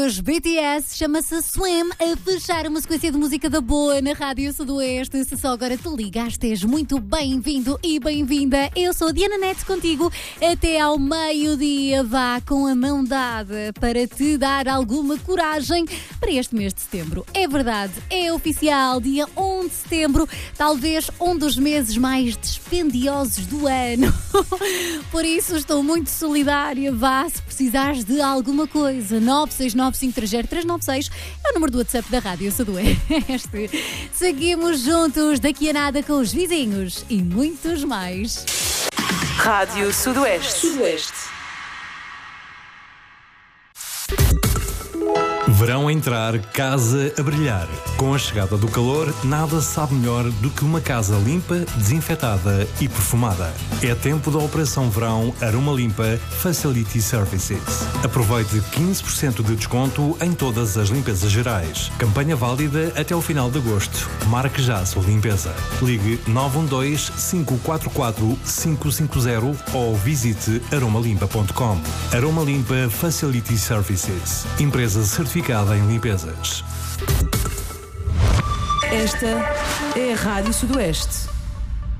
Os BTS chama-se Swim, a fechar uma sequência de música da boa na Rádio Sudoeste. Se só agora te ligaste, és muito bem-vindo e bem-vinda. Eu sou a Diana Neto, contigo até ao meio-dia. Vá com a mão dada para te dar alguma coragem para este mês de setembro. É verdade, é oficial, dia 1 de setembro, talvez um dos meses mais dispendiosos do ano. Por isso estou muito solidária. Vá, se precisares de alguma coisa, 969-530-396 é o número do WhatsApp da Rádio Sudoeste. Seguimos juntos daqui a nada com os vizinhos e muitos mais. Rádio Sudoeste. Verão a entrar, casa a brilhar. Com a chegada do calor, nada sabe melhor do que uma casa limpa, desinfetada e perfumada. É tempo da Operação Verão Aroma Limpa Facility Services. Aproveite 15% de desconto em todas as limpezas gerais. Campanha válida até o final de agosto. Marque já a sua limpeza. Ligue 912-544-550 ou visite aromalimpa.com. Aroma Limpa Facility Services. Empresa certificada em limpezas. Esta é a Rádio Sudoeste.